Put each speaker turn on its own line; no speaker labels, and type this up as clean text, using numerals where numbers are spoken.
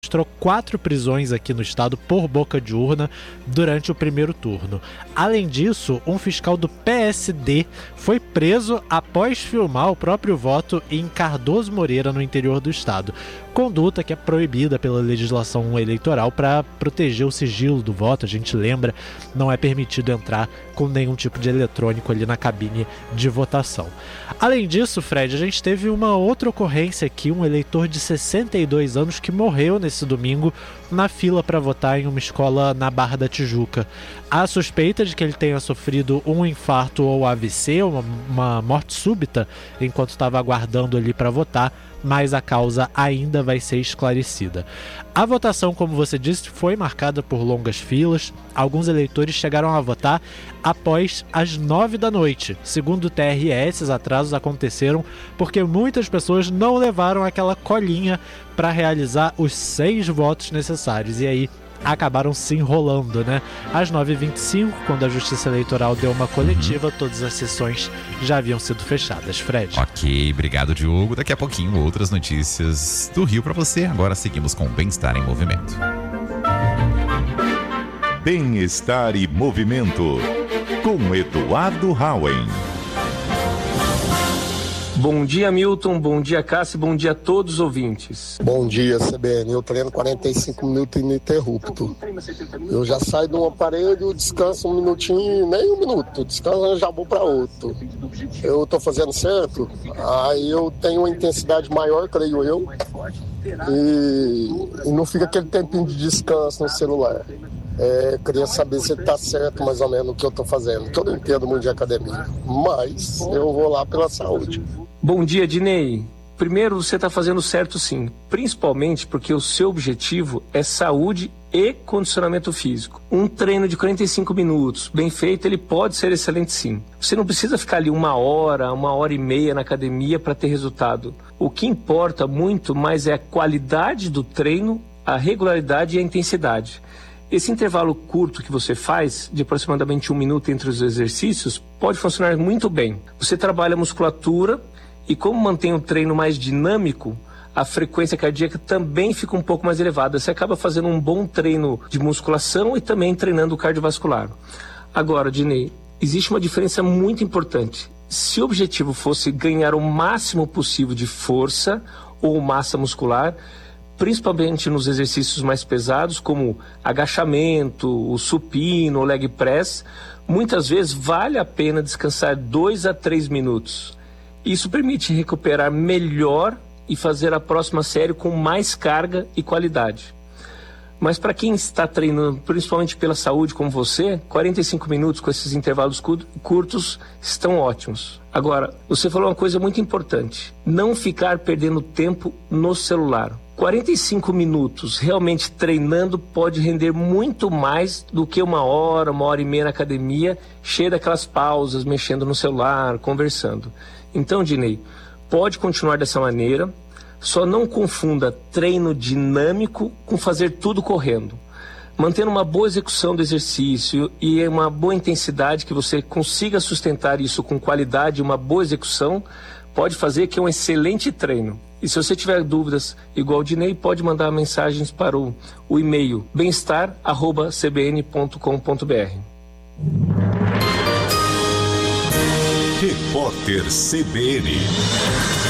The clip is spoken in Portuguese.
registrou 4 prisões aqui no estado por boca de urna durante o primeiro turno. Além disso, um fiscal do PSD foi preso após filmar o próprio voto em Cardoso Moreira, no interior do estado. Conduta que é proibida pela legislação eleitoral para proteger o sigilo do voto. A gente lembra, não é permitido entrar com nenhum tipo de eletrônico ali na cabine de votação. Além disso, Fred, a gente teve uma outra ocorrência aqui, um eleitor de 62 anos que morreu nesse domingo na fila para votar em uma escola na Barra da Tijuca. Há suspeita de que ele tenha sofrido um infarto ou AVC, uma morte súbita, enquanto estava aguardando ali para votar, mas a causa ainda vai ser esclarecida. A votação, como você disse, foi marcada por longas filas. Alguns eleitores chegaram a votar após as 9 da noite. Segundo o TRE, esses atrasos aconteceram porque muitas pessoas não levaram aquela colinha para realizar os 6 votos necessários. E aí acabaram se enrolando, né? Às 9h25, quando a Justiça Eleitoral deu uma coletiva, todas as sessões já haviam sido fechadas. Fred.
Ok, obrigado, Diogo. Daqui a pouquinho, outras notícias do Rio para você. Agora seguimos com Bem-Estar em Movimento.
Bem-Estar e Movimento, com Eduardo Hauen.
Bom dia, Milton. Bom dia, Cássio. Bom dia a todos os ouvintes.
Bom dia, CBN. Eu treino 45 minutos ininterrupto. Eu já saio de um aparelho, descanso um minutinho, nem um minuto. Descanso e já vou para outro. Eu estou fazendo certo, aí eu tenho uma intensidade maior, creio eu. E não fica aquele tempinho de descanso no celular. Queria saber se está certo mais ou menos o que eu estou fazendo. Eu não entendo muito de academia, mas eu vou lá pela saúde.
Bom dia, Dinei. Primeiro, você está fazendo certo sim, principalmente porque o seu objetivo é saúde e condicionamento físico. Um treino de 45 minutos, bem feito, ele pode ser excelente sim. Você não precisa ficar ali 1h e meia na academia para ter resultado. O que importa muito mais é a qualidade do treino, a regularidade e a intensidade. Esse intervalo curto que você faz, de aproximadamente 1 minuto entre os exercícios, pode funcionar muito bem. Você trabalha a musculatura e, como mantém o treino mais dinâmico, a frequência cardíaca também fica um pouco mais elevada. Você acaba fazendo um bom treino de musculação e também treinando o cardiovascular. Agora, Dinei, existe uma diferença muito importante. Se o objetivo fosse ganhar o máximo possível de força ou massa muscular, principalmente nos exercícios mais pesados, como agachamento, o supino, o leg press, muitas vezes vale a pena descansar 2 a 3 minutos. Isso permite recuperar melhor e fazer a próxima série com mais carga e qualidade. Mas para quem está treinando, principalmente pela saúde como você, 45 minutos com esses intervalos curtos estão ótimos. Agora, você falou uma coisa muito importante: não ficar perdendo tempo no celular. 45 minutos realmente treinando pode render muito mais do que 1h e meia na academia, cheia daquelas pausas, mexendo no celular, conversando. Então, Dinei, pode continuar dessa maneira, só não confunda treino dinâmico com fazer tudo correndo. Mantendo uma boa execução do exercício e uma boa intensidade, que você consiga sustentar isso com qualidade e uma boa execução, pode fazer que é um excelente treino. E se você tiver dúvidas, igual o Dinei, pode mandar mensagens para o e-mail bemestar@cbn.com.br.
Repórter CBN.